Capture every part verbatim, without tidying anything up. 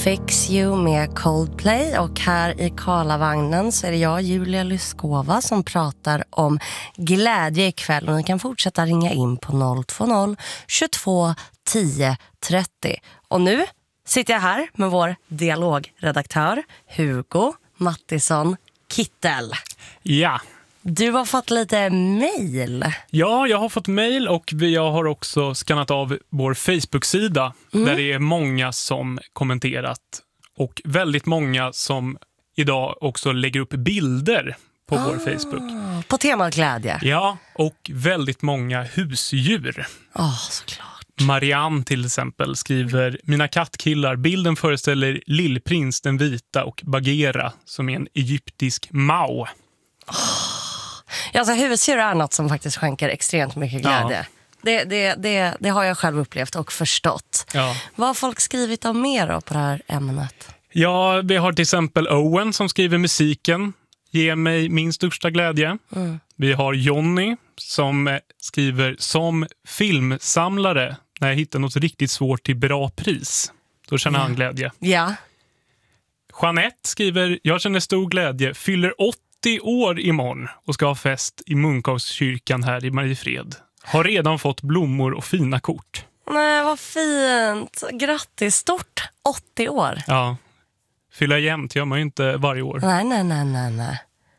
Fix You med Coldplay, och här i Karlavagnen så är det jag, Julia Lyskova, som pratar om glädje ikväll, och ni kan fortsätta ringa in på noll två noll tjugotvå tio trettio. Och nu sitter jag här med vår dialogredaktör Hugo Mattisson Kittel. Ja. Du har fått lite mejl. Ja, jag har fått mejl, och jag har också skannat av vår Facebook-sida mm. där det är många som kommenterat, och väldigt många som idag också lägger upp bilder på ah, vår Facebook. På temat glädje. Ja, och väldigt många husdjur. Ja, oh, såklart. Marianne till exempel skriver: mina kattkillar, bilden föreställer Lillprins den vita och Bagheera som är en egyptisk Mao. Oh. Ja, alltså husdjur är något som faktiskt skänker extremt mycket glädje. Ja. Det, det, det, det har jag själv upplevt och förstått. Ja. Vad har folk skrivit om mer då på det här ämnet? Ja, vi har till exempel Owen som skriver: musiken ger mig min största glädje. Mm. Vi har Jonny som skriver: som filmsamlare, när jag hittar något riktigt svårt till bra pris, då känner mm. han glädje. Ja. Jeanette skriver: jag känner stor glädje, fyller åttio år imorgon och ska ha fest i Munkavskyrkan här i Mariefred. Har redan fått blommor och fina kort. Nej, vad fint. Grattis, stort. åttio år. Ja, fylla jämnt gör man ju inte varje år. Nej, nej, nej, nej, nej.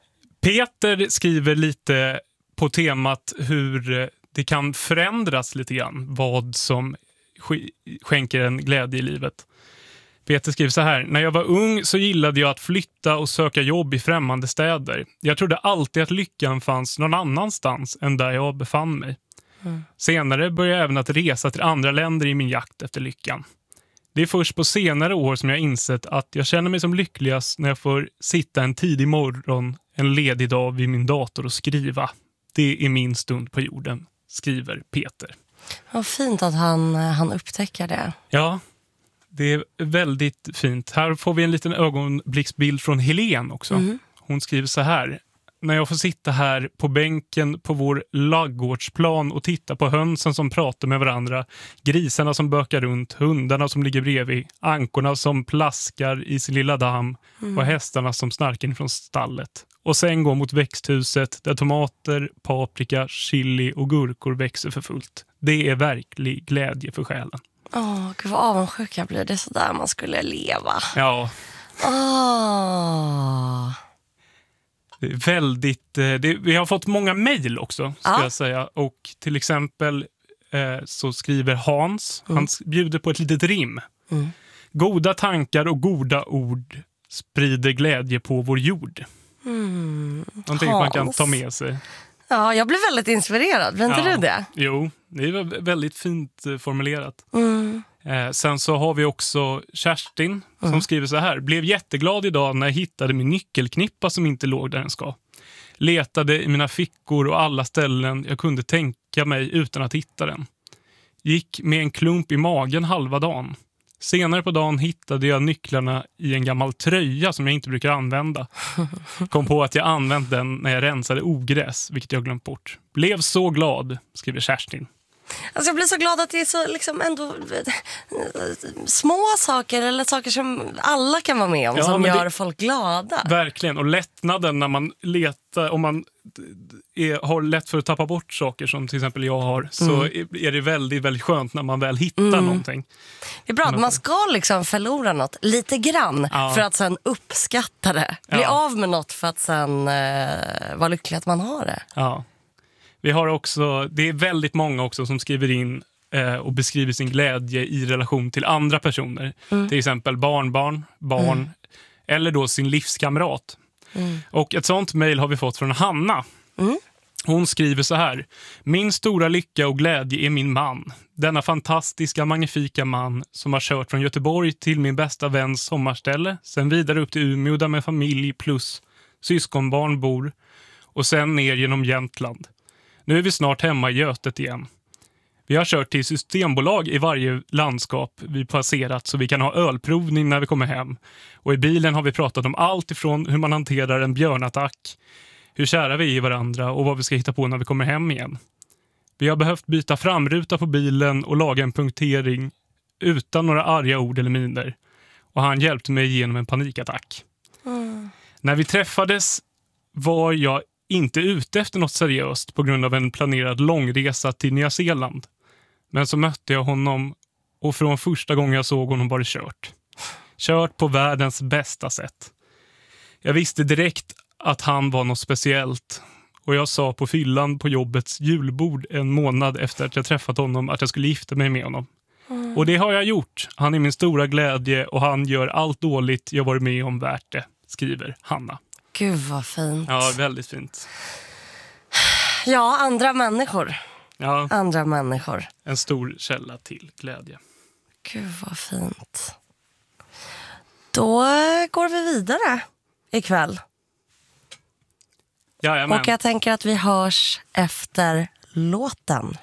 Peter skriver lite på temat hur det kan förändras lite grann, vad som skänker en glädje i livet. Peter skriver så här: när jag var ung så gillade jag att flytta och söka jobb i främmande städer. Jag trodde alltid att lyckan fanns någon annanstans än där jag befann mig. Mm. Senare började jag även att resa till andra länder i min jakt efter lyckan. Det är först på senare år som jag insett att jag känner mig som lyckligast när jag får sitta en tidig morgon, en ledig dag vid min dator och skriva. Det är min stund på jorden, skriver Peter. Vad fint att han, han upptäcker det. Ja, det är väldigt fint. Här får vi en liten ögonblicksbild från Helen också. Mm. Hon skriver så här: när jag får sitta här på bänken på vår laggårdsplan och titta på hönsen som pratar med varandra, grisarna som bökar runt, hundarna som ligger bredvid, ankorna som plaskar i sin lilla damm mm. och hästarna som snarkar in från stallet. Och sen gå mot växthuset där tomater, paprika, chili och gurkor växer för fullt. Det är verklig glädje för själen. Åh, oh, gud vad avundsjuk jag blir. Det är så där man skulle leva. Ja. Åh. Oh. Det är väldigt... Det, vi har fått många mejl också, ska ah. jag säga. Och till exempel eh, så skriver Hans, mm. han bjuder på ett litet rim. Mm. Goda tankar och goda ord sprider glädje på vår jord. Mm. Någonting Hans. Man kan ta med sig. Ja, jag blev väldigt inspirerad. Blir inte ja. du det? Jo, det var väldigt fint formulerat. Mm. Eh, sen så har vi också Kerstin mm. som skriver så här: blev jätteglad idag när jag hittade min nyckelknippa som inte låg där den ska. Letade i mina fickor och alla ställen jag kunde tänka mig utan att hitta den. Gick med en klump i magen halva dagen. Senare på dagen hittade jag nycklarna i en gammal tröja som jag inte brukar använda. Kom på att jag använt den när jag rensade ogräs, vilket jag glömt bort. Blev så glad, skriver Kerstin. Alltså jag blir så glad att det är så liksom ändå små saker eller saker som alla kan vara med om, ja, som gör det, folk glada. Verkligen, och lättnaden när man letar, om man är, har lätt för att tappa bort saker som till exempel jag har, så mm. är det väldigt, väldigt skönt när man väl hittar mm. någonting. Det är bra att man ska liksom förlora något lite grann ja. för att sen uppskatta det. Bli ja. av med något för att sen eh, vara lycklig att man har det. Ja. Vi har också, det är väldigt många också som skriver in eh, och beskriver sin glädje i relation till andra personer. Mm. Till exempel barnbarn, barn mm. eller då sin livskamrat. Mm. Och ett sånt mejl har vi fått från Hanna. Mm. Hon skriver så här: min stora lycka och glädje är min man. Denna fantastiska, magnifika man som har kört från Göteborg till min bästa väns sommarställe. Sen vidare upp till Umeå där med familj plus syskonbarn bor. Och sen ner genom Jämtland. Nu är vi snart hemma i Götet igen. Vi har kört till systembolag i varje landskap vi passerat så vi kan ha ölprovning när vi kommer hem. Och i bilen har vi pratat om allt ifrån hur man hanterar en björnattack, hur kära vi är i varandra och vad vi ska hitta på när vi kommer hem igen. Vi har behövt byta framruta på bilen och laga en punktering utan några arga ord eller miner. och han hjälpte mig igenom en panikattack. Mm. När vi träffades var jag inte ute efter något seriöst på grund av en planerad långresa till Nya Zeeland. Men så mötte jag honom och från första gången jag såg honom var det kört. Kört på världens bästa sätt. Jag visste direkt att han var något speciellt och jag sa på fyllan på jobbets julbord en månad efter att jag träffat honom att jag skulle gifta mig med honom. Mm. Och det har jag gjort. Han är min stora glädje och han gör allt dåligt jag varit med om värt det, skriver Hanna. Gud vad fint. Ja, väldigt fint. Ja, andra människor. Ja. Andra människor. En stor källa till glädje. Gud vad fint. Då går vi vidare ikväll. Jajamän. Och jag tänker att vi hörs efter låten.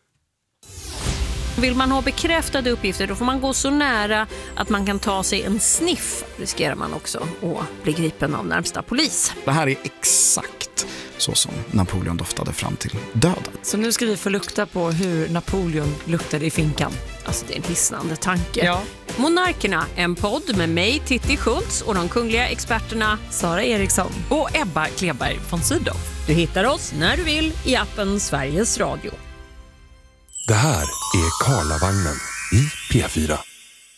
Vill man ha bekräftade uppgifter då får man gå så nära att man kan ta sig en sniff. Riskerar man också att bli gripen av närmsta polis. Det här är exakt så som Napoleon doftade fram till döden. Så nu ska vi få lukta på hur Napoleon luktade i finkan. Alltså det är en hisnande tanke. Ja. Monarkerna, en podd med mig, Titti Schultz och de kungliga experterna Sara Eriksson och Ebba Kleberg von Sydow. Du hittar oss när du vill i appen Sveriges Radio. Det här är Karlavagnen i P fyra.